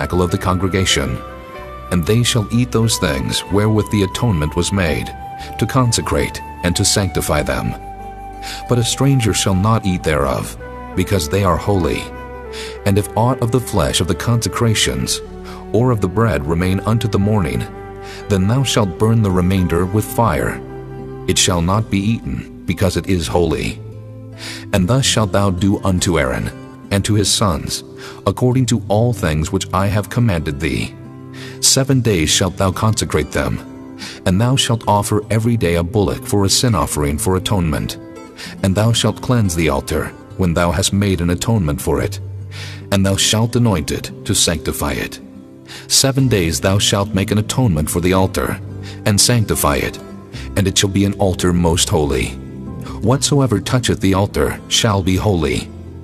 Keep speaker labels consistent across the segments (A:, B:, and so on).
A: tabernacle of the congregation. And they shall eat those things wherewith the atonement was made, to consecrate and to sanctify them. But a stranger shall not eat thereof, because they are holy. And if aught of the flesh of the consecrations, or of the bread remain unto the morning, then thou shalt burn the remainder with fire. It shall not be eaten, because it is holy. And thus shalt thou do unto Aaron, and to his sons, according to all things which I have commanded thee. 7 days shalt thou consecrate them, and thou shalt offer every day a bullock for a sin offering for atonement. And thou shalt cleanse the altar, when thou hast made an atonement for it, and thou shalt anoint it to sanctify it. 7 days thou shalt make an atonement for the altar, and sanctify it, and it shall be an altar most holy. Whatsoever toucheth the altar shall be holy.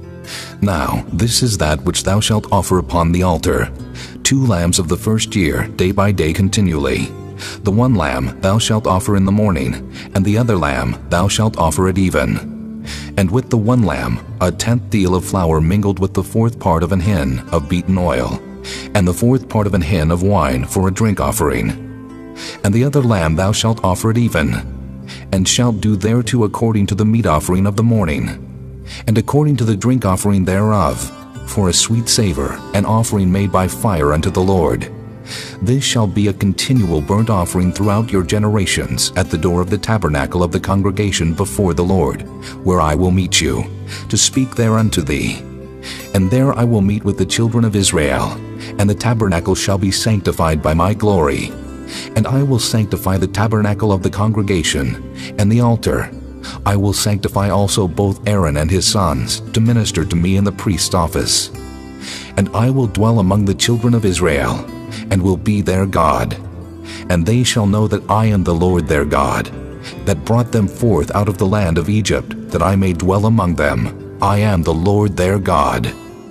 A: Now this is that which thou shalt offer upon the altar: 2 lambs of the first year, day by day continually. The one lamb thou shalt offer in the morning, and the other lamb thou shalt offer at even. And with the one lamb 1/10 deal of flour mingled with the 4th part of an hin of beaten oil, and the 4th part of an hin of wine for a drink offering. And the other lamb thou shalt offer at even, and shalt do thereto according to the meat offering of the morning, and according to the drink offering thereof, for a sweet savor, an offering made by fire unto the Lord. This shall be a continual burnt offering throughout your generations at the door of the tabernacle of the congregation before the Lord, where I will meet you, to speak there unto thee. And there I will meet with the children of Israel, and the tabernacle shall be sanctified by my glory. And I will sanctify the tabernacle of the congregation, and the altar. I will sanctify also both Aaron and his sons, to minister to me in the priest's office. And I will dwell among the children of Israel, and will be their God. And they shall know that I am the Lord their God, that brought them forth out of the land of Egypt, that I may dwell among them. I am the Lord their God.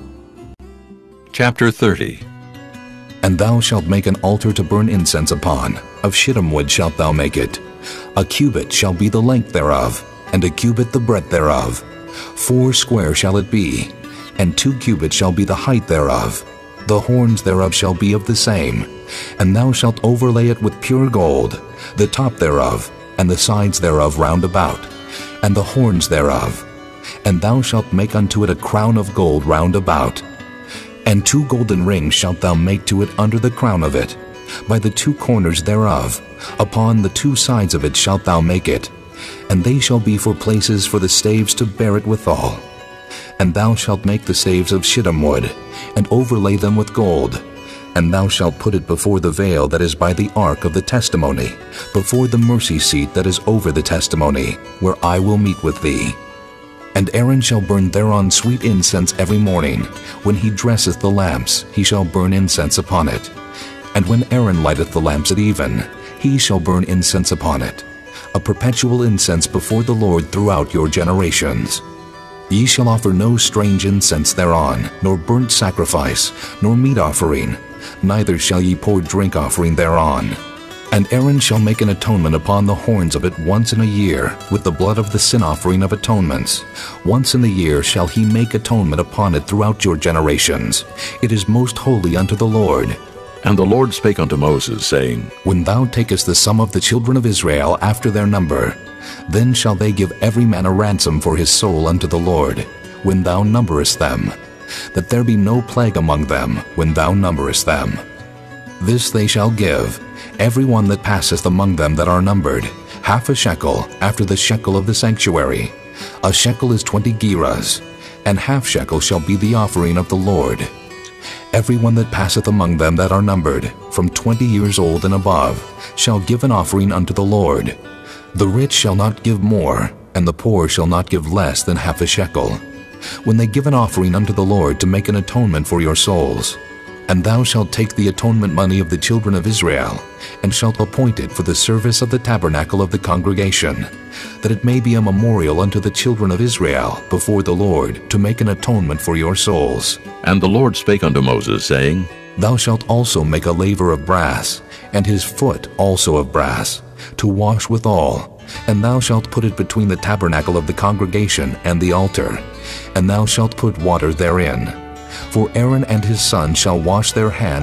B: Chapter 30.
A: And thou shalt make an altar to burn incense upon. Of shittim wood shalt thou make it. A cubit shall be the length thereof, and a cubit the breadth thereof. 4 square shall it be, and 2 cubits shall be the height thereof. The horns thereof shall be of the same. And thou shalt overlay it with pure gold, the top thereof, and the sides thereof round about, and the horns thereof. And thou shalt make unto it a crown of gold round about. And 2 golden rings shalt thou make to it under the crown of it, by the 2 corners thereof. Upon the 2 sides of it shalt thou make it, and they shall be for places for the staves to bear it withal. And thou shalt make the staves of shittim wood, and overlay them with gold. And thou shalt put it before the veil that is by the ark of the testimony, before the mercy seat that is over the testimony, where I will meet with thee. And Aaron shall burn thereon sweet incense every morning. When he dresseth the lamps, he shall burn incense upon it. And when Aaron lighteth the lamps at even, he shall burn incense upon it, a perpetual incense before the Lord throughout your generations. Ye shall offer no strange incense thereon, nor burnt sacrifice, nor meat offering, neither shall ye pour drink offering thereon. And Aaron shall make an atonement upon the horns of it once in a year, with the blood of the sin offering of atonements. Once in the year shall he make atonement upon it throughout your generations. It is most holy unto the Lord.
B: And the Lord spake unto Moses, saying,
A: When thou takest the sum of the children of Israel after their number, then shall they give every man a ransom for his soul unto the Lord, when thou numberest them, that there be no plague among them when thou numberest them. This they shall give, every one that passeth among them that are numbered, 1/2 shekel after the shekel of the sanctuary. A shekel is 20 gerahs, and 1/2 shekel shall be the offering of the Lord. Every one that passeth among them that are numbered, from 20 years old and above, shall give an offering unto the Lord. The rich shall not give more, and the poor shall not give less than 1/2 shekel, when they give an offering unto the Lord to make an atonement for your souls. And thou shalt take the atonement money of the children of Israel, and shalt appoint it for the service of the tabernacle of the congregation, that it may be a memorial unto the children of Israel before the Lord, to make an atonement for your souls.
B: And the Lord spake unto Moses, saying,
A: Thou shalt also make a laver of brass, and his foot also of brass, to wash withal. And thou shalt put it between the tabernacle of the congregation and the altar, and thou shalt put water therein. For Aaron and his sons shall wash their hands